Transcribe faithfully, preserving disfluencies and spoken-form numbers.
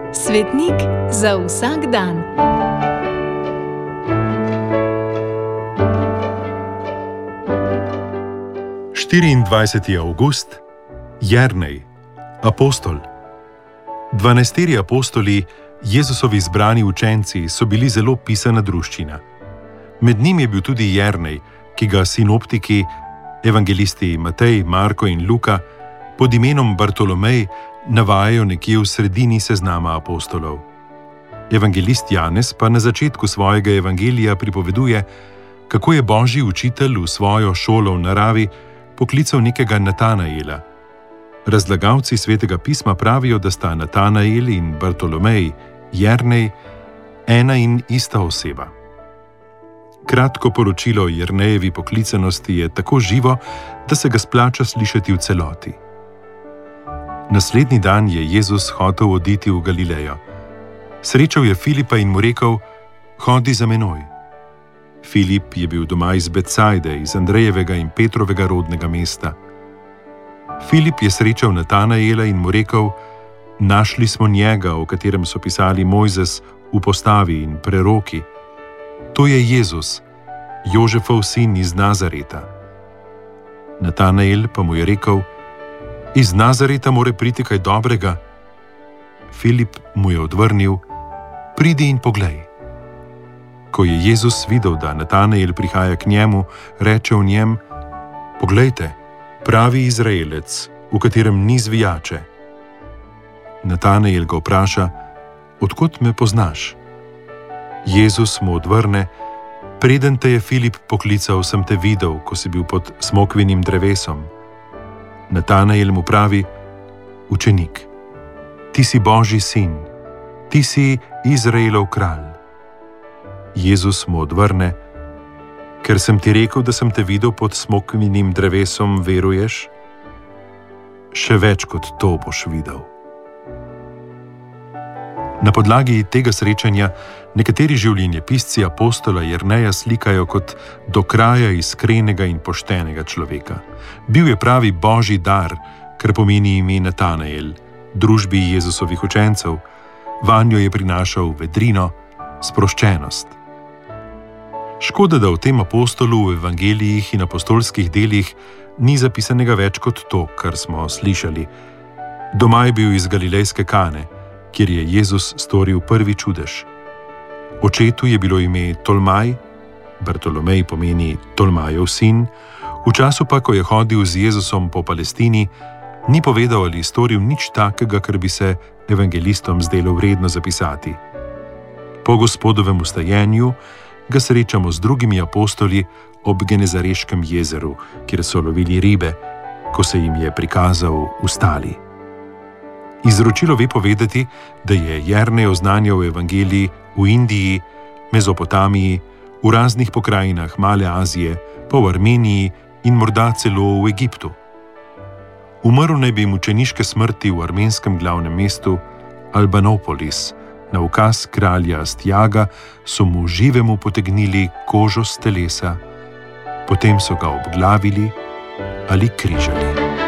Svetnik za vsak dan. štiriindvajseti avgust, Jernej, apostol. Dvanajsteri apostoli, Jezusovi izbrani učenci, so bili zelo pisana druščina. Med njim je bil tudi Jernej, ki ga sinoptiki, evangelisti Matej, Marko in Luka, pod imenom Bartolomej navajajo nekje v sredini seznama apostolov. Evangelist Janez pa na začetku svojega evangelija pripoveduje, kako je Božji učitelj v svojo šolo v naravi poklical nekega Natanaela. Razlagalci Svetega pisma pravijo, da sta Natanael in Bartolomej, Jernej, ena in ista oseba. Kratko poročilo o Jernejevi poklicanosti je tako živo, da se ga splača slišati v celoti. Naslednji dan je Jezus hotel oditi v Galilejo. Srečal je Filipa in mu rekel: "Hodi za menoj." Filip je bil doma iz Betsajde, iz Andrejevega in Petrovega rodnega mesta. Filip je srečal Natanaela in mu rekel: "Našli smo njega, o katerem so pisali Mojzes v postavi in preroki. To je Jezus, Jožefov sin iz Nazareta." Natanael pa mu je rekel: "Iz Nazareta more priti kaj dobrega?" Filip mu je odvrnil: "Pridi in poglej." Ko je Jezus videl, da Natanael prihaja k njemu, reče o njem: "Poglejte, pravi Izraelec, v katerem ni zvijače." Natanael ga vpraša: "Od kod me poznaš?" Jezus mu odvrne: "Preden te je Filip poklical, sem te videl, ko si bil pod smokvinim drevesom." Natanael mu pravi: "Učenik, ti si Božji sin, ti si Izraelov kralj." Jezus mu odvrne: "Ker sem ti rekel, da sem te videl pod smokvinim drevesom, veruješ? Še več kot to boš videl." Na podlagi tega srečanja nekateri življenjepisci apostola Jerneja slikajo kot do kraja iskrenega in poštenega človeka. Bil je pravi Božji dar, kar pomeni ime Natanael, družbi Jezusovih učencev. Vanjo je prinašal vedrino, sproščenost. Škoda, da v tem apostolu v evangelijih in apostolskih delih ni zapisanega več kot to, kar smo slišali. Doma je bil iz galilejske Kane, kjer je Jezus storil prvi čudež. Očetu je bilo ime Tolmaj, Bartolomej pomeni Tolmajev sin, v času pa, ko je hodil z Jezusom po Palestini, ni povedal ali storil nič takega, kar bi se evangelistom zdelo vredno zapisati. Po Gospodovem vstajenju ga srečamo z drugimi apostoli ob Genezareškem jezeru, kjer so lovili ribe, ko se jim je prikazal vstali. Izročilo ve povedati, da je Jernej oznanjal evangelij v Indiji, Mezopotamiji, v raznih pokrajinah Male Azije, pa v Armeniji in morda celo v Egiptu. Umrl naj bi mučeniške smrti v armenskem glavnem mestu Albanopolis. Na ukaz kralja Astjaga so mu živemu potegnili kožo s telesa, potem so ga obglavili ali križali.